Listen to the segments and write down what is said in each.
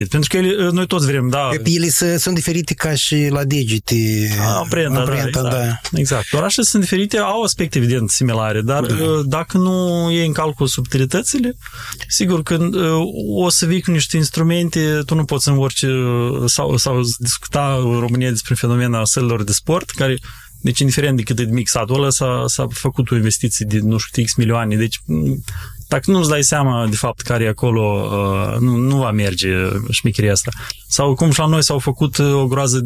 Pentru că noi toți vrem, da. Ele sunt diferite ca și la degete. Amprenta, exact. Doar așa sunt diferite, au aspecte evident similare, dar dacă nu iei în calcul subtilitățile, sigur că o să vii cu niște instrumente, tu nu poți învăț sau discuta în România despre fenomenul sălilor de sport, care, deci indiferent de cât de mic satul ăla, s-a făcut o investiție de nu știu X milioane, deci dacă nu-ți dai seama de fapt care e acolo, nu va merge șmecheria asta. Sau cum și la noi s-au făcut o groază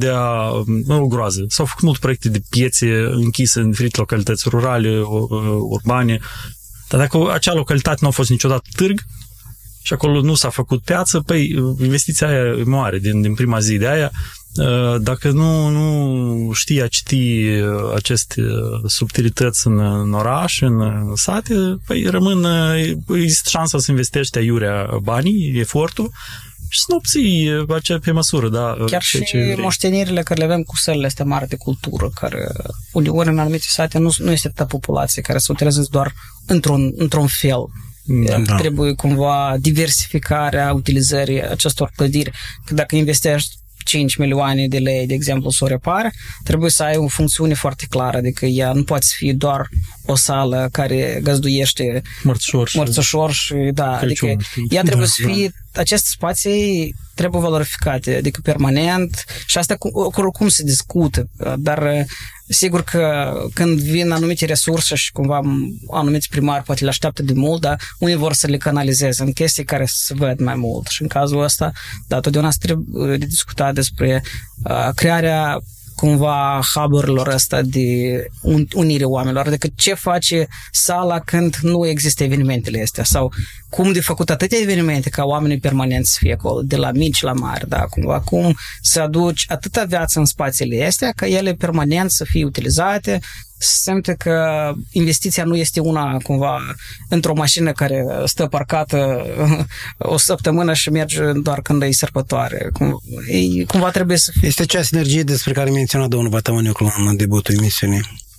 s-au făcut multe proiecte de piețe închise în diferite localități rurale, urbane, dar dacă acea localitate nu a fost niciodată târg și acolo nu s-a făcut piață, păi investiția aia moare din prima zi de aia. Dacă nu știi a citi aceste subtilități în oraș, în sate, păi există șansa să investești aiurea banii, efortul și să nu obții acea pe măsură. Da, chiar și moștenirile care le avem cu sălile astea mari de cultură, care uneori în anumite sate nu este atâta populație care se utilizează doar într-un fel. Da. Trebuie cumva diversificarea utilizării acestor clădiri. Că dacă investești 5 milioane de lei, de exemplu, să o repare, trebuie să ai o funcțiune foarte clară, adică ea nu poate fi doar o sală care găzduiește mărțășor și da, adică ea trebuie să fie, aceste spații trebuie valorificate, adică permanent și asta cum se discută, dar sigur că când vin anumite resurse și cumva anumiți primari poate le așteaptă de mult, dar unii vor să le canalizeze în chestii care se văd mai mult și în cazul ăsta, da, totdeauna trebuie de discutat despre crearea cumva hub-urilor ăsta de unire oamenilor, adică ce face sala când nu există evenimentele astea sau cum de făcut atâtea evenimente ca oamenii permanenți să fie acolo, de la mici la mari, da, cumva cum să aduci atâta viață în spațiile astea ca ele permanent să fie utilizate, se simte că investiția nu este una cumva într-o mașină care stă parcată o săptămână și merge doar când e sărbătoare. Cumva trebuie să fie. Este acea sinergie despre care menționa domnul Vatamăniuc în debutul emisiunii.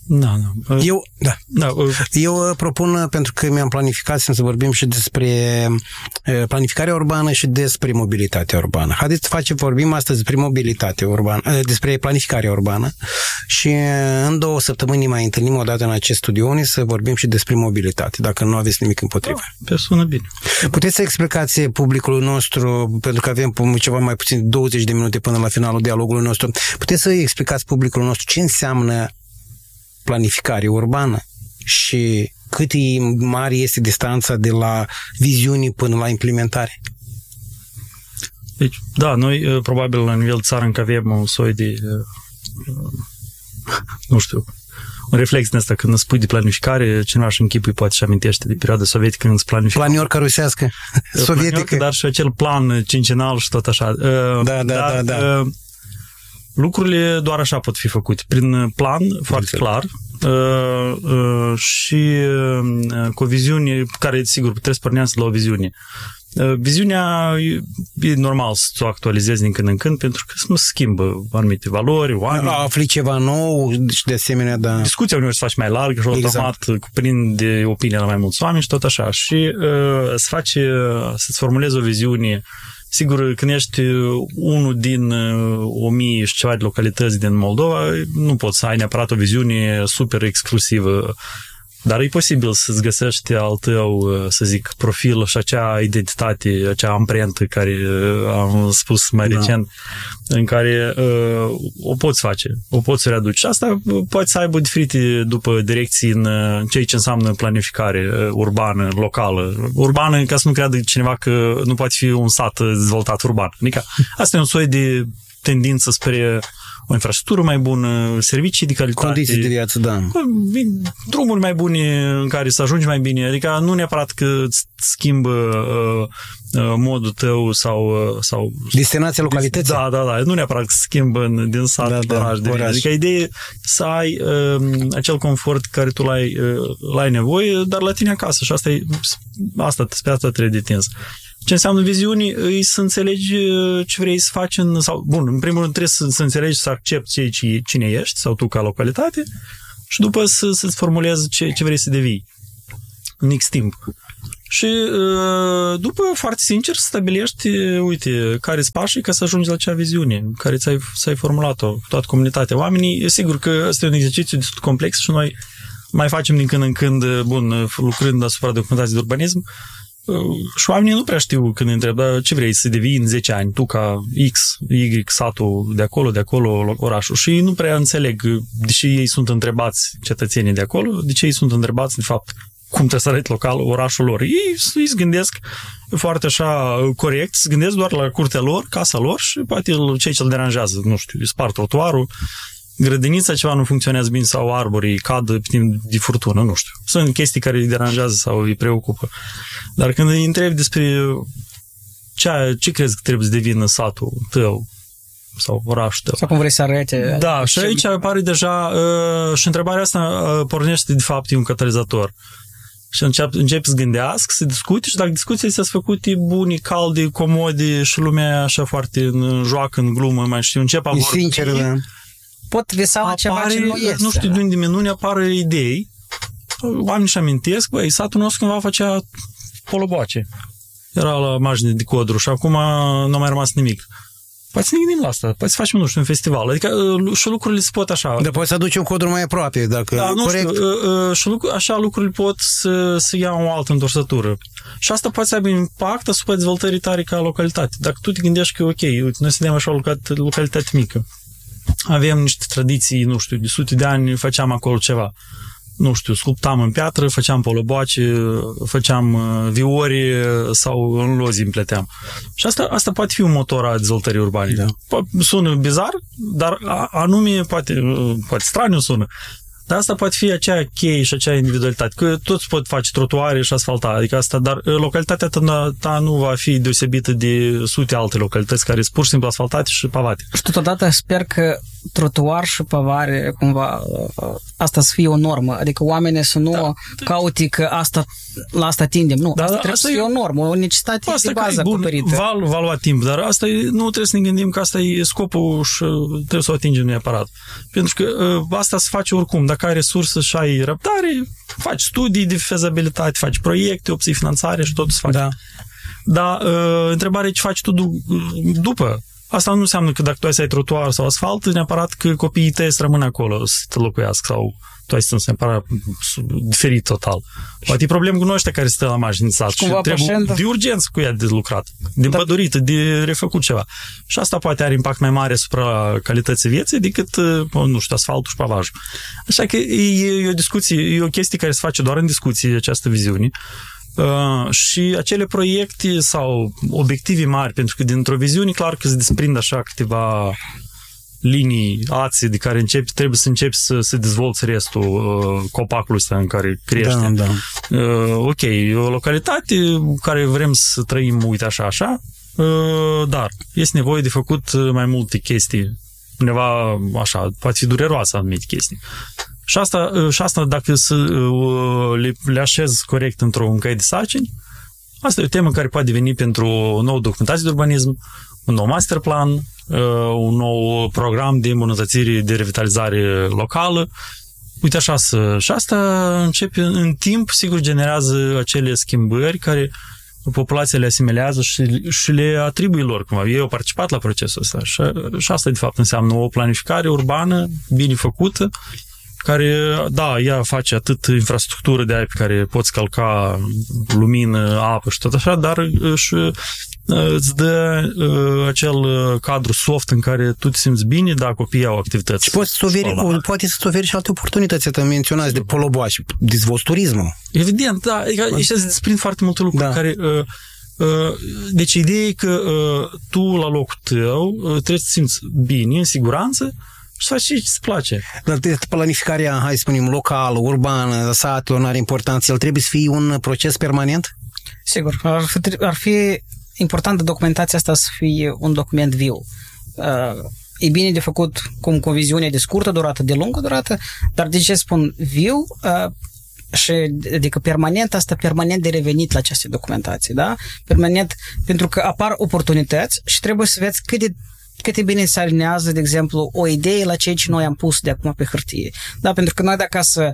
Eu propun, pentru că mi-am planificat să vorbim și despre planificarea urbană și despre mobilitatea urbană. Haideți să vorbim astăzi despre mobilitatea urbană, despre planificarea urbană și în 2 săptămâni ne mai întâlnim odată în acest studio să vorbim și despre mobilitate, dacă nu aveți nimic împotrivă. Sună bine. Puteți să explicați publicului nostru, pentru că avem ceva mai puțin 20 de minute până la finalul dialogului nostru, puteți să explicați publicului nostru ce înseamnă planificare urbană și cât e mare este distanța de la viziune până la implementare? Deci, da, noi probabil la nivel țară încă avem un soi de nu știu, un reflex din asta când îți spui de planificare, cineva și închipui poate și amintește de perioada sovietică când îți planifică. Planiorca rusească, sovietică. Dar și acel plan cincenal și tot așa. Da. Lucrurile doar așa pot fi făcute, prin plan foarte clar și cu o viziune care, sigur, trebuie să pornească la o viziune. Viziunea e normal să o actualizezi din când în când pentru că nu se schimbă anumite valori, oameni. Afli ceva nou și de asemenea, da. Discuția uneori se face mai largă și automat cuprinde opinia la mai mulți oameni și tot așa. Și să-ți formulezi o viziune. Sigur, când ești unul din 1000 și ceva de localități din Moldova, nu poți să ai neapărat o viziune super exclusivă, dar e posibil să-ți găsești al tău, să zic, profil și acea identitate, acea amprentă care am spus mai recent, în care o poți face, o poți readuce. Și asta poate să aibă diferite după direcții în ceea ce înseamnă planificare urbană, locală. Urbană, ca să nu creadă cineva că nu poate fi un sat dezvoltat urban. Adică asta e un soi de tendință spre o infrastructură mai bună, servicii de calitate. Condiții de viață, da. Drumuri mai bune în care să ajungi mai bine. Adică nu neapărat că îți schimbă modul tău sau destinația localității. Da. Nu neapărat că schimbă din sat în oraș. Adică ideea e să ai acel confort care tu l-ai nevoie, dar la tine acasă. Și asta trebuie de tins. Ce înseamnă viziune? E să înțelegi ce vrei să faci în primul rând trebuie să înțelegi, să accepti cine ești sau tu ca localitate și după să-ți formulezi ce vrei să devii în X timp. Și după, foarte sincer, să stabilești, uite, care-s pașii ca să ajungi la acea viziune care ți-ai formulat-o cu toată comunitatea. Oamenii, e sigur că ăsta e un exercițiu destul complex și noi mai facem din când în când, bun, lucrând asupra documentației de urbanism, și oamenii nu prea știu când îi întreb, dar ce vrei să devii în 10 ani, tu ca X, Y, satul de acolo, orașul. Și ei nu prea înțeleg, deși ei sunt întrebați, cetățenii de acolo, de ce ei sunt întrebați, de fapt, cum trebuie să arăte local orașul lor. Ei se gândesc foarte așa corect, se gândesc doar la curtea lor, casa lor și poate cei ce-l deranjează, nu știu, îi spart trotuarul, grădinița ceva nu funcționează bine sau arborii cad pe timp de furtună, nu știu. Sunt chestii care îi deranjează sau îi preocupă. Dar când îi întrebi despre ce crezi că trebuie să devină satul tău sau orașul tău. Sau cum vrei să arăte. Da, și aici apare deja și întrebarea asta pornește de fapt e un catalizator. Și începi să gândească, să discute și dacă discuțiile sunt făcute bune, calde, comode și lumea așa foarte în joacă, în glumă, mai știu, încep a vorbi. Sincer, da. Pot visa la ceva ce nu este. Nu știu de unde minune apar idei. Oamenii își amintesc, băi, satul nostru cândva făcea poloboace. Era la margine de Codru și acum nu a mai rămas nimic. Poate să ne gândim la asta, poate să facem, nu știu, un festival. Adică și lucrurile se pot așa. Dar poți să aduci un Codru mai aproape, dacă da, nu corect. Știu, și așa lucrurile pot să ia o altă întorsătură. Și asta poate să aibă impact asupra dezvoltării tare ca localitate. Dacă tu te gândești că, ok, uite, noi suntem așa o localitate mică. Avem niște tradiții, nu știu, de sute de ani făceam acolo ceva. Nu știu, sculptam în piatră, făceam poloboace, făceam viori sau în lozi împleteam. Și asta poate fi un motor a dezvoltării urbane. Da. Sună bizar, dar anume, poate straniu sună, dar asta poate fi acea cheie și acea individualitate. Că toți pot face trotuare și asfalta, adică asta, dar localitatea ta nu va fi deosebită de sute alte localități care sunt pur și simplu asfaltate și pavate. Și totodată sper că trotuar și pavare, cumva, asta să fie o normă. Adică oamenii să nu caute că la asta tindem. Nu, asta trebuie să fie o normă, o necesitate de bază acoperită. Va lua timp, dar asta nu trebuie să ne gândim că asta e scopul și trebuie să o atingem neapărat. Pentru că asta se face oricum. Dacă ai resurse și ai răbdare, faci studii de fezabilitate, faci proiecte, obții finanțare și tot se face. Da. Dar întrebarea e ce faci tu după. Asta nu înseamnă că dacă tu ai să ai trotuar sau asfalt, neapărat că copiii tăi să rămână acolo, să te locuiască sau tu ai să neapărat diferit total. Poate e problemă cu noi ăștia care stă la margine de sat și trebuie de urgență cu ea de lucrat, de împădurită, de refăcut ceva. Și asta poate are impact mai mare asupra calității vieții decât, nu știu, asfaltul și pavajul. Așa că e o discuție, e o chestie care se face doar în discuție, această viziune. Și acele proiecte sau obiective mari, pentru că dintr-o viziune clar că se desprind așa câteva linii, ații de care trebuie să începi să dezvolți restul copacului ăsta în care crește. Da. Ok, e o localitate care vrem să trăim, uite așa, dar este nevoie de făcut mai multe chestii. Undeva așa, poate fi dureroasă anumite chestii. Și asta dacă le așez corect într-un cai de sarcini, asta e o temă care poate deveni pentru o nouă documentație de urbanism, un nou master plan, un nou program de îmbunătățire, de revitalizare locală. Uite așa, și asta începe în timp, sigur, generează acele schimbări care populația le asimilează și le atribuie lor cumva. Ei au participat la procesul ăsta. Și asta, de fapt, înseamnă o planificare urbană bine făcută, care, da, ea face atât infrastructură de aia pe care poți calca lumină, apă și tot așa, dar și îți dă acel cadru soft în care tu te simți bine, da, copiii au activități. Și poate să-ți oferi și alte oportunități, te menționați de poloboace, dezvolți turismul. Evident, da, aici se desprind foarte multe lucruri care... Deci ideea e că tu la locul tău trebuie să te simți bine, în siguranță, și să faci ce-ți place. Dar planificarea, hai să spunem, locală, urbană, satelor, nu are importanță, el trebuie să fie un proces permanent? Sigur, ar fi important documentația asta să fie un document viu. E bine de făcut cu o viziune de scurtă durată, de lungă durată, dar de ce spun viu? Și adică permanent de revenit la aceste documentații, da? Permanent, pentru că apar oportunități și trebuie să vezi cât de cât de bine se alinează, de exemplu, o idee la ceea ce noi am pus de acum pe hârtie. Da, pentru că noi dacă să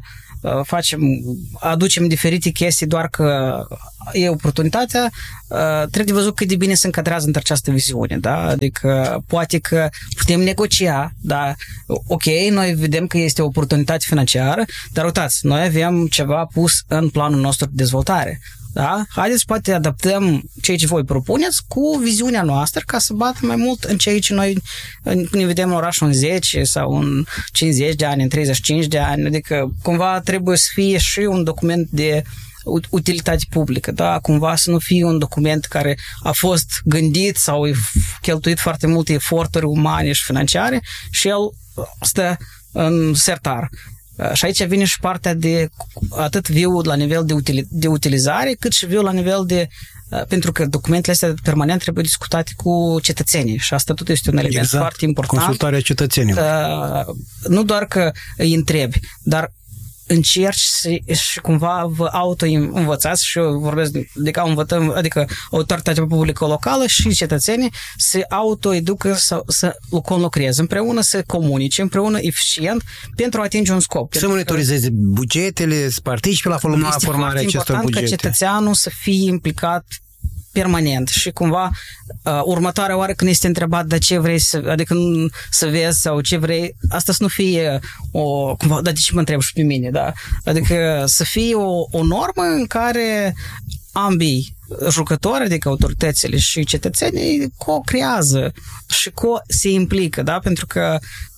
aducem diferite chestii doar că e oportunitatea, trebuie de văzut cât de bine se încadrează într această viziune, da? Adică poate că putem negocia, da? Ok, noi vedem că este o oportunitate financiară, dar uitați, noi avem ceva pus în planul nostru de dezvoltare. Da? Haideți, poate adaptăm ceea ce voi propuneți cu viziunea noastră ca să bată mai mult în ceea ce noi ne vedem în orașul în 10 sau în 50 de ani, în 35 de ani. Adică cumva trebuie să fie și un document de utilitate publică, da? Cumva să nu fie un document care a fost gândit sau cheltuit foarte multe eforturi umane și financiare și el stă în sertar. Și aici vine și partea de atât viu la nivel de utilizare, cât și viu la nivel de... Pentru că documentele astea permanent trebuie discutate cu cetățenii și asta tot este un element foarte important. Consultarea cetățenilor. Nu doar că îi întrebi, dar încerci și cumva vă auto-învățați și eu vorbesc adică autoritatea publică locală și cetățenii se auto-educă să conlucreze împreună, să comunice împreună eficient pentru a atinge un scop. Să monitorizeze bugetele, să participe la formarea acestor bugete. Este foarte important ca cetățeanul să fie implicat permanent și cumva următoarea oară când este întrebat de ce vrei să vezi sau ce vrei, asta să nu fie cumva, dar de ce mă întreb și pe mine, da? Adică să fie o normă în care ambii jucători, adică autoritățile și cetățenii co-creează și se implică, da? Pentru că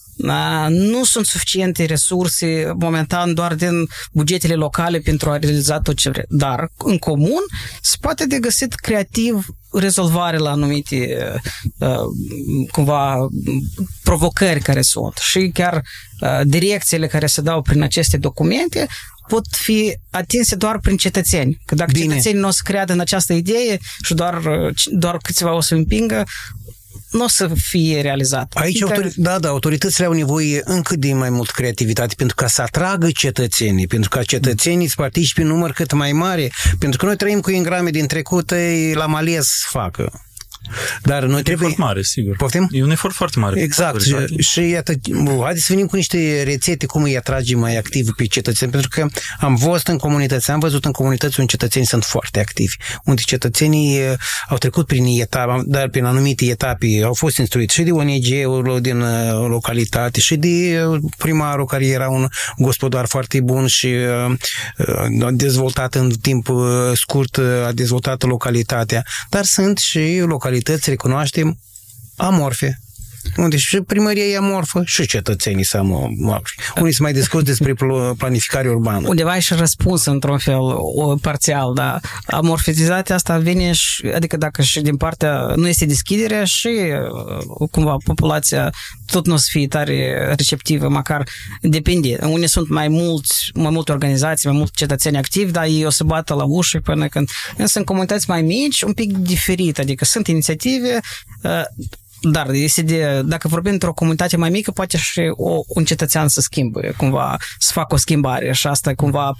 nu sunt suficiente resurse momentan doar din bugetele locale pentru a realiza tot ce vrea. Dar în comun se poate de găsit creativ rezolvare la anumite cumva provocări care sunt și chiar direcțiile care se dau prin aceste documente pot fi atinse doar prin cetățeni. Că dacă cetățenii nu o să creadă în această idee și doar câțiva o să împingă, nu o să fie realizat. Aici autoritățile au nevoie încă de mai mult creativitate pentru ca să atragă cetățenii, pentru ca cetățenii să participe în număr cât mai mare, pentru că noi trăim cu ingrame din trecut, la males să facă. Dar noi trebuie... efort mare, sigur. Poftim? E un efort foarte mare. Exact. Și iată, haideți să venim cu niște rețete cum îi atragem mai activ pe cetățeni, pentru că am văzut în comunități unde cetățenii sunt foarte activi, unde cetățenii au trecut prin anumite etape, au fost instruiți și de ONG-ul din localitate și de primarul care era un gospodar foarte bun și a dezvoltat în timp scurt, a dezvoltat localitatea, dar sunt și localități, recunoaștem, amorfe. Unde și primăria e amorfă și cetățenii sunt amorfi. Unii se mai discută despre planificare urbană. Undeva e și răspuns într-un fel parțial, dar amorfizitatea asta vine și, adică dacă și din partea nu este deschiderea și cumva populația tot nu o să fie tare receptivă, măcar depinde. Unii sunt mai multe organizații, mai mulți cetățeni activi, dar ei o să bată la ușă până când... Însă în comunități mai mici, un pic diferit, adică sunt inițiative, dar dacă vorbim într-o comunitate mai mică, poate și un cetățean să schimbe, cumva, să facă o schimbare și asta cumva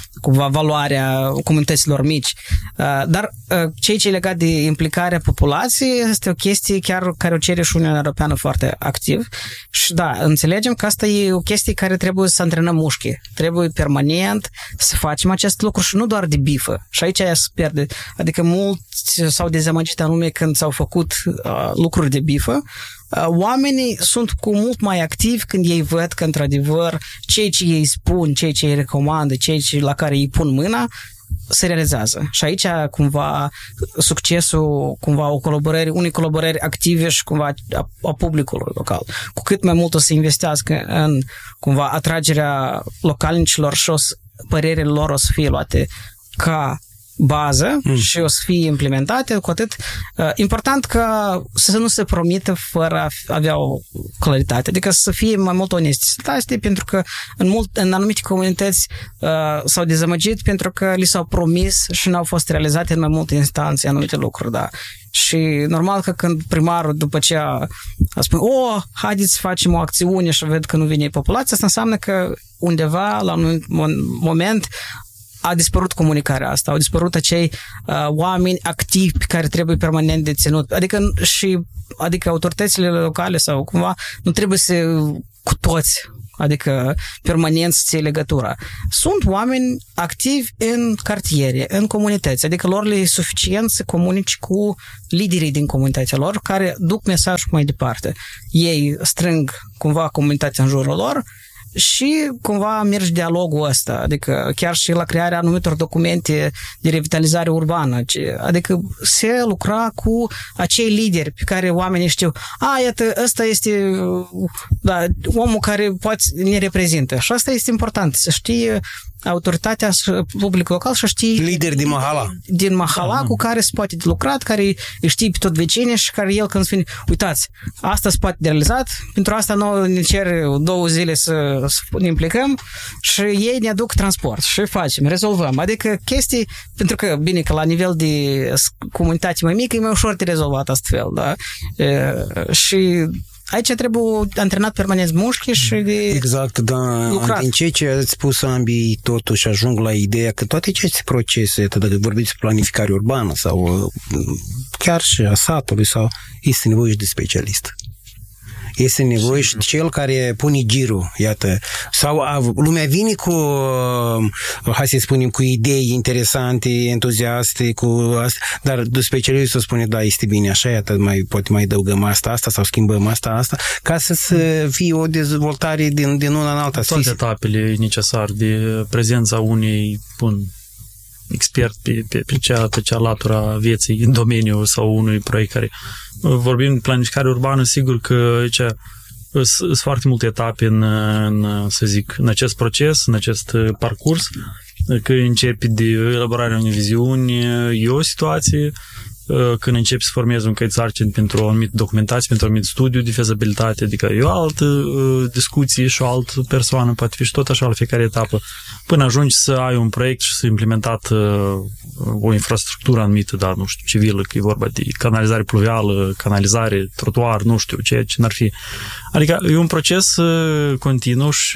valoarea comunităților mici. Dar ceea ce e legat de implicarea populației este o chestie chiar care o cere și Uniunea Europeană foarte activ și da, înțelegem că asta e o chestie care trebuie să antrenăm mușchi. Trebuie permanent să facem acest lucru și nu doar de bifă. Și aici aia se pierde. Adică mulți s-au dezamăgit anume când s-au făcut lucruri de bifă. Oamenii sunt cu mult mai activi când ei văd că, într-adevăr, ceea ce ei spun, ceea ce ei recomandă, ceea ce la care îi pun mâna, se realizează. Și aici, cumva, succesul, cumva, unei colaborări active și, cumva, a publicului local. Cu cât mai mult o să investească în, cumva, atragerea localnicilor și părerile lor o să fie luate ca bază și o să fie implementate, cu atât important ca să nu se promită fără a avea o claritate, adică să fie mai mult onestitate, pentru că în anumite comunități s-au dezamăgit pentru că li s-au promis și n-au fost realizate în mai multe instanțe anumite lucruri, da. Și normal că când primarul după ce a spus, haideți să facem o acțiune și ved că nu vine populația, asta înseamnă că undeva la un moment a dispărut comunicarea asta, au dispărut acei oameni activi care trebuie permanent de ținut. Adică autoritățile locale sau cumva nu trebuie să cu toți, adică permanent să ții legătura. Sunt oameni activi în cartiere, în comunități, adică lor le e suficient să comunici cu liderii din comunitatea lor care duc mesajul mai departe. Ei strâng cumva comunitatea în jurul lor și cumva merge dialogul ăsta, adică chiar și la crearea anumitor documente de revitalizare urbană, adică se lucra cu acei lideri pe care oamenii știu, iată, ăsta este omul care poate ne reprezintă și asta este important, să știe autoritatea publică local și știe lideri din mahala cu care se poate de lucrat, care îi știe pe tot vecinii și care el când spune, uitați, asta se poate de realizat, pentru asta noi ne cer 2 zile să ne implicăm și ei ne aduc transport și facem, rezolvăm. Adică chestii, pentru că, bine, că la nivel de comunitate mai mică e mai ușor de rezolvat astfel, da? Și aici trebuie antrenat permanent mușchi și de exact, da. lucrat. În ce ați spus ambii totuși ajung la ideea că toate aceste procese, dacă vorbiți de planificare urbană sau chiar și a satului, sau este nevoie și de specialist. Este nevoie și cel care pune girul, iată. Sau lumea vine cu, hai să spunem, cu idei interesante, entuziaste, dar specialistul spune, da, este bine, așa, iată, poate mai adăugăm asta sau schimbăm asta, ca să fie o dezvoltare din una în alta. Toate etapele necesare de prezența unei, expert pe cea latura vieții în domeniu sau unui proiect care vorbim de planificare urbană, sigur că aici sunt foarte multe etape în acest proces, în acest parcurs, că începi de elaborarea unei viziuni, e o situație, când începi să formezi un caiet sarcini pentru o anumită documentație, pentru un anumit studiu de fezabilitate, adică e o altă discuție și o altă persoană, poate fi și tot așa la fiecare etapă, până ajungi să ai un proiect și să implementat o infrastructură anumită, dar nu știu, civilă, că e vorba de canalizare pluvială, canalizare, trotuar, nu știu, ce n-ar fi. Adică e un proces continuu și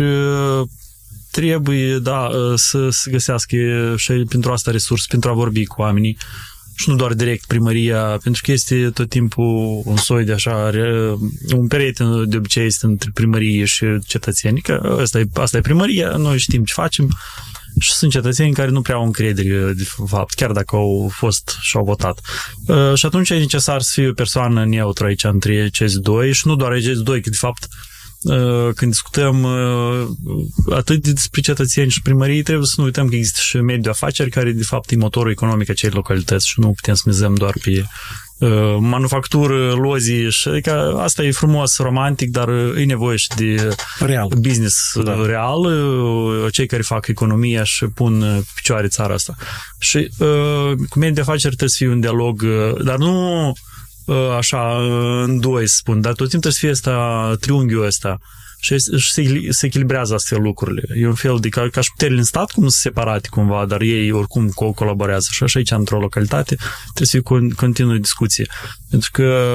trebuie, să se găsească și pentru asta resurse, pentru a vorbi cu oamenii, și nu doar direct primăria, pentru că este tot timpul un soi de așa, un perete de obicei este între primărie și cetățeni, că asta e primăria, noi știm ce facem și sunt cetățeni care nu prea au încredere de fapt, chiar dacă au fost și au votat. Și atunci e necesar să fie o persoană neutră aici între acest doi și nu doar acest doi, că de fapt când discutăm atât despre cetățeni și primării, trebuie să nu uităm că există și mediul de afaceri care de fapt e motorul economic acelei localități și nu putem să mizăm doar pe manufactură, lozii și adică asta e frumos, romantic, dar e nevoie și de business real, cei care fac economia și pun picioare țara asta. Și cu mediul de afaceri trebuie să fie un dialog, dar nu așa în doi, spun, dar tot timpul trebuie să fie triunghiul ăsta și se echilibrează astfel lucrurile. E un fel de ca și puterile în stat, cum se separate cumva, dar ei oricum colaborează și așa aici într-o localitate trebuie să fie continuă discuție. Pentru că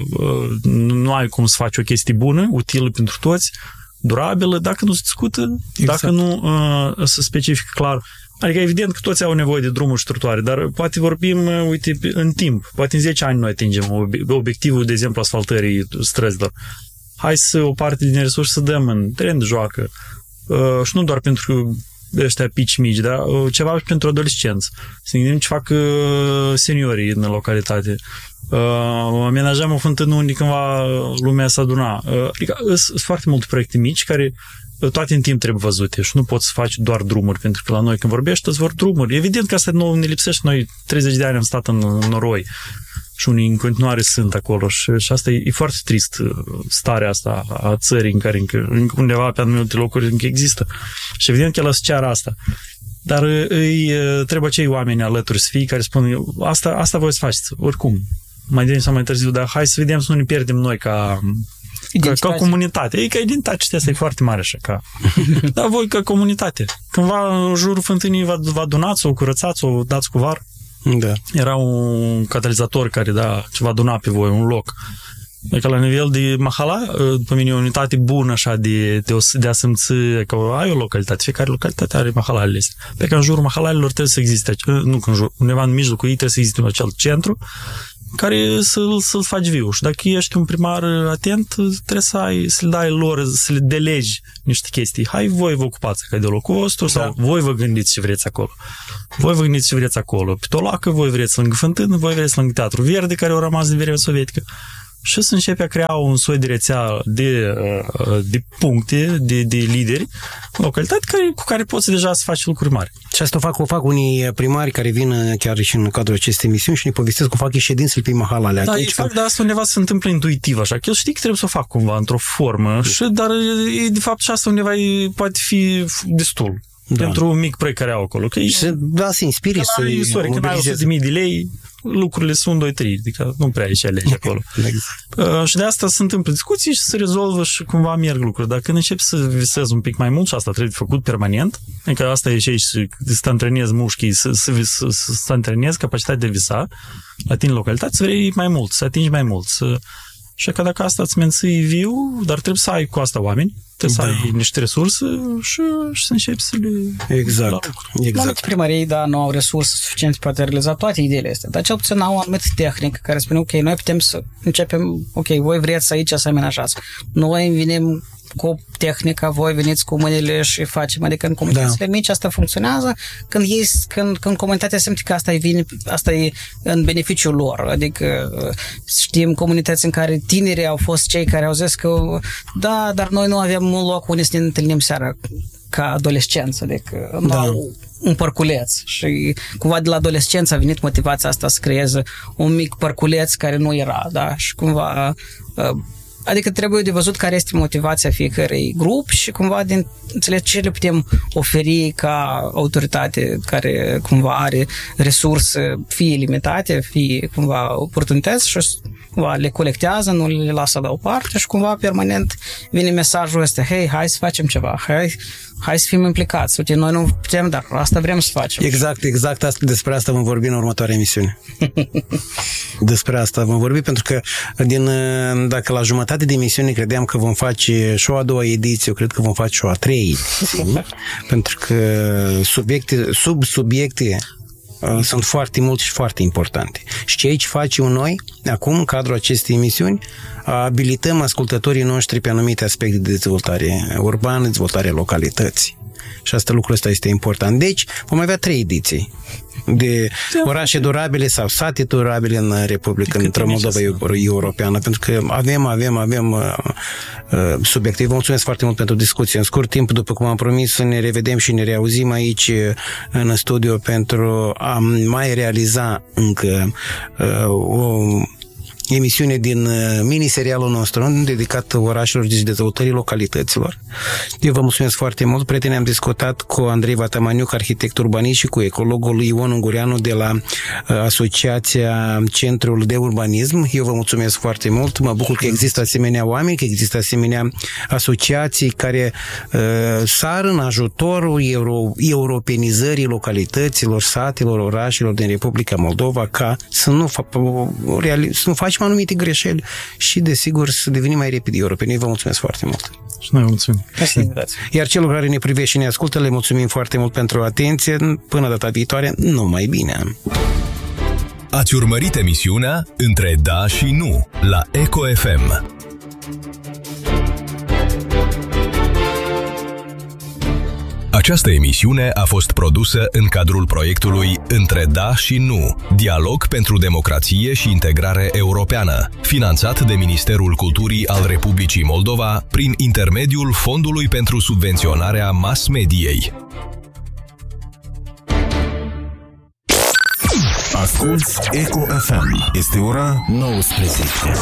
nu ai cum să faci o chestie bună, utilă pentru toți, durabilă, dacă nu se discută, exact. Dacă nu se specifică clar. Adică evident că toți au nevoie de drumuri și trotuare, dar poate vorbim, uite, în timp. Poate în 10 ani noi atingem obiectivul, de exemplu, asfaltării străzilor. Hai să o parte din resurse să dăm în teren de joacă. Și nu doar pentru ăștia pici mici, dar ceva și pentru adolescenți. Să ne gândim ce fac seniorii în localitate. Amenajăm o fântână unde cândva lumea s-a aduna. Adică sunt foarte multe proiecte mici care toate în timp trebuie văzute și nu poți să faci doar drumuri, pentru că la noi când vorbești, îți vor drumuri. Evident că asta nu ne lipsește. Noi 30 de ani am stat în noroi și unii în continuare sunt acolo și asta e foarte trist, starea asta a țării în care undeva pe anumite locuri încă există. Și evident că el să ceară asta. Dar îi trebuie acei oameni alături să fie care spun asta voi să faceți, oricum. Mai devreme sau mai târziu, dar hai să vedem să nu ne pierdem noi ca comunitate. E ca identitatea asta e foarte mare așa. Dar voi ca comunitate. Cândva în jurul fântânii vă adunați-o, curățați-o, dați cu var. Da. Era un catalizator care ce va aduna pe voi un loc. Adică la nivel de mahala, după mine, o unitate bună așa de a simți că ai o localitate. Fiecare localitate are mahalalele astea. Pe că în jurul mahalalelor trebuie să existe, nu că în jur, undeva în mijlocul ei trebuie să existe un acel centru care să-l faci viu. Și dacă ești un primar atent, trebuie să le dai lor, să le delegi niște chestii. Hai, voi vă ocupați ca de locul vostru sau voi vă gândiți ce vreți acolo. Voi vă gândiți ce vreți acolo. Pe Tolacă, voi vreți lângă fântână, voi vreți lângă Teatru Verde, care au rămas din vremea sovietică. Și să începe a crea un soi de rețea de puncte, de lideri, localitate cu care poți deja să faci lucruri mari. Și asta o fac unii primari care vin chiar și în cadrul acestei emisiuni și ne povestesc că fac ședințele pe mahalale. Da, exact, dar asta undeva se întâmplă intuitiv, așa, că el știe că trebuie să o fac cumva într-o formă, dar de fapt și asta undeva poate fi destul. Pentru un mic proiect care au acolo. Da, se inspire, să când ai 100.000 de lei, lucrurile sunt 2-3, adică nu prea ai și alegi acolo. Și de asta se întâmplă discuții și se rezolvă și cumva merg lucruri. Dar când începi să visezi un pic mai mult și asta trebuie făcut permanent, adică asta e și să te antrenezi mușchii, să antrenezi capacitatea de visa la tine localitate, să vrei mai mult, să atingi mai mult. Și că dacă asta îți menții viu, dar trebuie să ai cu asta oameni, trebuie să ai niște resurse și să începi să le... Exact. La multe primării, nu au resurse suficiente pentru a realiza toate ideile astea, dar cel puțin au o anumită tehnică care spune, ok, noi putem să începem, ok, voi vreți aici să amenajați. Noi venim cu tehnica, voi veniți cu mâinile și facem, adică în comunitățile mici asta funcționează, când comunitatea simte că asta e în beneficiul lor, adică știm comunități în care tinerii au fost cei care au zis că da, dar noi nu avem un loc unde să ne întâlnim seara ca adolescență, adică un parculeț și cumva de la adolescență a venit motivația asta să creeze un mic parculeț care nu era, da, și cumva adică trebuie de văzut care este motivația fiecărui grup și cumva din ce le putem oferi ca autoritate care cumva are resurse fie limitate, fie cumva oportunități și cumva le colectează, nu le lasă la o parte și cumva permanent vine mesajul ăsta, hei, hai să facem ceva, hai să fim implicați. Uite, noi nu putem, dar asta vrem să facem. Exact, despre asta vom vorbi în următoarea emisiune. Despre asta vom vorbi, pentru că dacă la jumătate de emisiune credeam că vom face și o a doua ediție, eu cred că vom face și o a treia ediție. Pentru că subiecte sunt foarte mulți și foarte importante. Și ce aici facem noi, acum, în cadrul acestei emisiuni, abilităm ascultătorii noștri pe anumite aspecte de dezvoltare urbană, dezvoltare localității. Și lucrul ăsta este important. Deci, vom avea 3 ediții de orașe durabile sau sate durabile în Republica, într-o Moldova europeană, pentru că avem subiecte. Vă mulțumesc foarte mult pentru discuție. În scurt timp, după cum am promis, să ne revedem și ne reauzim aici în studio pentru a mai realiza încă o emisiune din mini-serialul nostru dedicat orașelor și dezvoltării localităților. Eu vă mulțumesc foarte mult. Prieteni, am discutat cu Andrei Vatamaniuc, arhitect urbanist, și cu ecologul Ion Ungureanu de la Asociația Centrul de Urbanism. Eu vă mulțumesc foarte mult. Mă bucur că există asemenea oameni, că există asemenea asociații care sar în ajutorul europenizării localităților, satelor, orașelor din Republica Moldova, ca să nu facem anumite greșeli și, desigur, să devenim mai repede europeni. Vă mulțumesc foarte mult. Și noi mulțumim. Iar celor care ne privește și ne ascultă, le mulțumim foarte mult pentru atenție. Până data viitoare, numai bine! Ați urmărit emisiunea Între Da și Nu la Eco FM. Această emisiune a fost produsă în cadrul proiectului Între Da și Nu, dialog pentru democrație și integrare europeană, finanțat de Ministerul Culturii al Republicii Moldova prin intermediul Fondului pentru subvenționarea mass-mediei. Asculți Eco FM. Este ora 19.